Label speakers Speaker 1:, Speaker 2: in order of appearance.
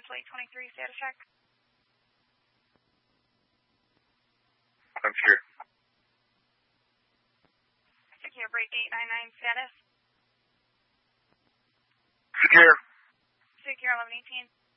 Speaker 1: Central 823, status check.
Speaker 2: I'm secure.
Speaker 1: Secure, break 899, status.
Speaker 2: Secure.
Speaker 1: Secure 1118.